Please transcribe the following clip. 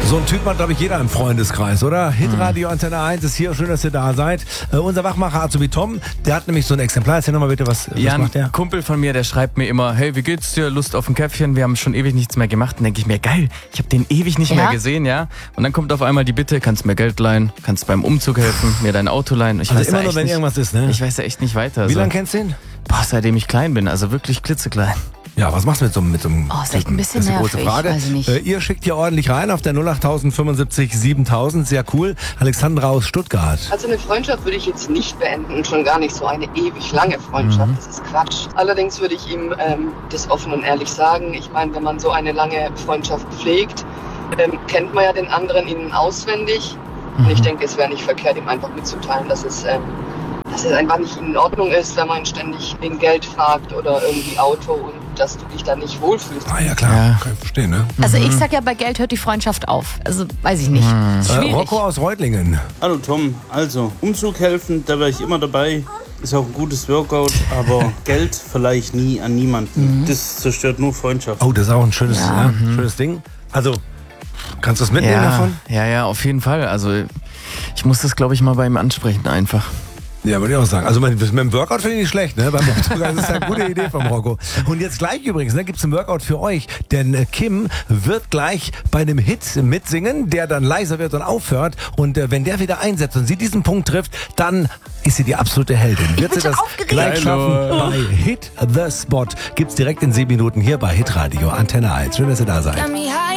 So ein Typ hat, glaube ich, jeder im Freundeskreis, oder? Hitradio Antenne 1 ist hier. Schön, dass ihr da seid. Unser Wachmacher Azubi Tom, der hat nämlich so ein Exemplar. Erzähl nochmal bitte, was macht der? Ein Kumpel von mir, der schreibt mir immer, hey, wie geht's dir? Lust auf ein Käffchen? Wir haben schon ewig nichts mehr gemacht. Dann denke ich mir, geil, ich habe den ewig nicht mehr gesehen, ja? Und dann kommt auf einmal die Bitte, kannst mir Geld leihen, kannst beim Umzug helfen, mir dein Auto leihen. Ich weiß immer nur, wenn irgendwas ist, ne? Ich weiß ja echt nicht weiter. Wie lange kennst du ihn? Boah, seitdem ich klein bin, also wirklich klitzeklein. Ja, was machst du mit so einem Oh, ist echt ein bisschen das ist die große nervig, Frage. weiß ich nicht. Ihr schickt hier ordentlich rein auf der 08000 75 7000. Sehr cool. Alexandra aus Stuttgart. Also eine Freundschaft würde ich jetzt nicht beenden und schon gar nicht so eine ewig lange Freundschaft. Das ist Quatsch. Allerdings würde ich ihm das offen und ehrlich sagen. Ich meine, wenn man so eine lange Freundschaft pflegt, kennt man ja den anderen innen auswendig. Und ich denke, es wäre nicht verkehrt, ihm einfach mitzuteilen, dass es einfach nicht in Ordnung ist, wenn man ständig wegen Geld fragt oder irgendwie Auto und dass du dich da nicht wohlfühlst. Ah ja, klar. Ja. Kann ich verstehen, ne? Also ich sag ja, bei Geld hört die Freundschaft auf. Also weiß ich nicht. Schwierig. Rocco aus Reutlingen. Hallo Tom, also Umzug helfen, da wäre ich immer dabei. Ist auch ein gutes Workout, aber Geld verleihe ich nie an niemanden. Das zerstört nur Freundschaft. Oh, das ist auch ein schönes, schönes Ding. Also, kannst du es mitnehmen davon? Ja, auf jeden Fall. Also ich muss das, glaube ich, mal bei ihm ansprechen einfach. Ja, würde ich auch sagen. Also mit dem Workout finde ich nicht schlecht, ne? Beim Umzug, das ist eine gute Idee vom Rocco. Und jetzt gleich übrigens, ne, gibt es ein Workout für euch, denn Kim wird gleich bei einem Hit mitsingen, der dann leiser wird und aufhört. Und wenn der wieder einsetzt und sie diesen Punkt trifft, dann ist sie die absolute Heldin. Wird sie bin das schon aufgeregt. gleich schaffen? Bei Hit the Spot gibt's direkt in 7 Minuten hier bei Hitradio Antenne 1. Schön, dass ihr da seid.